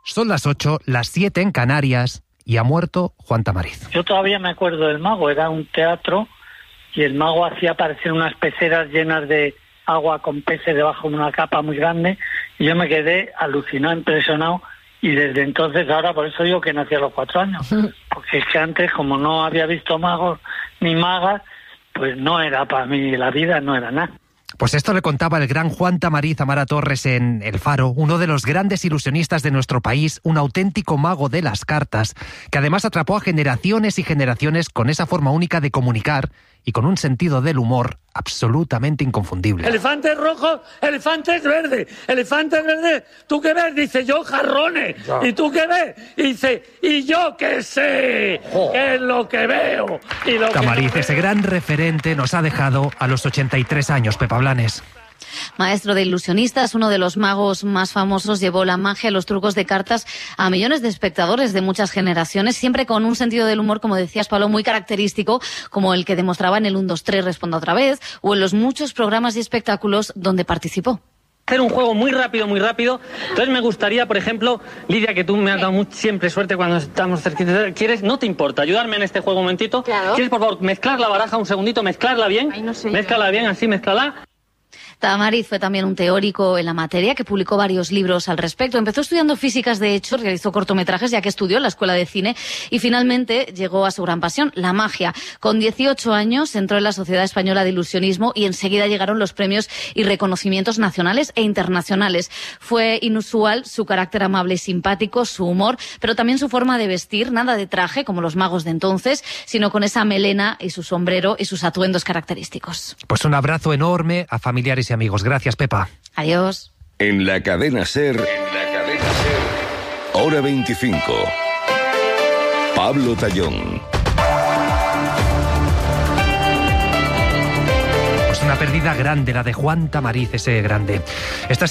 Son las 8, las 7 en Canarias, y ha muerto Juan Tamariz. Yo todavía me acuerdo del mago, era un teatro y el mago hacía aparecer unas peceras llenas de agua con peces debajo de una capa muy grande y yo me quedé alucinado, impresionado, y desde entonces, ahora por eso digo que nací a los 4 años, porque es que antes, como no había visto magos ni magas, pues no era para mí, la vida no era nada. Pues esto le contaba el gran Juan Tamariz a Mara Torres en El Faro, uno de los grandes ilusionistas de nuestro país, un auténtico mago de las cartas, que además atrapó a generaciones y generaciones con esa forma única de comunicar y con un sentido del humor absolutamente inconfundible. Elefantes rojos, elefantes verdes, elefantes verdes, ¿tú qué ves? Dice, yo jarrones. Ya. ¿Y tú qué ves? Y dice, y yo qué sé, qué es lo que veo. Y lo Tamariz, que no ese gran referente, nos ha dejado a los 83 años, Pepa Blanes. Maestro de ilusionistas, uno de los magos más famosos, llevó la magia, los trucos de cartas a millones de espectadores de muchas generaciones, siempre con un sentido del humor, como decías, Pablo, muy característico, como el que demostraba en el 1, 2, 3, Responda otra vez, o en los muchos programas y espectáculos donde participó. Hacer un juego muy rápido. Entonces me gustaría, por ejemplo, Lidia, que tú me has dado siempre suerte cuando estamos cerquita. ¿Quieres? No te importa ayudarme en este juego un momentito. Claro. ¿Quieres, por favor, mezclar la baraja un segundito, mezclarla bien? Ay, no sé. Mézclala bien, así, mézclala. Tamariz fue también un teórico en la materia que publicó varios libros al respecto. Empezó estudiando físicas, de hecho, realizó cortometrajes ya que estudió en la Escuela de Cine y finalmente llegó a su gran pasión, la magia. Con 18 años entró en la Sociedad Española de Ilusionismo y enseguida llegaron los premios y reconocimientos nacionales e internacionales. Fue inusual su carácter amable y simpático, su humor, pero también su forma de vestir, nada de traje como los magos de entonces, sino con esa melena y su sombrero y sus atuendos característicos. Pues un abrazo enorme a familiares y amigos. Gracias, Pepa. Adiós. En la cadena SER, Hora 25. Pablo Tallón. Pues una pérdida grande, la de Juan Tamariz, ese grande. Esta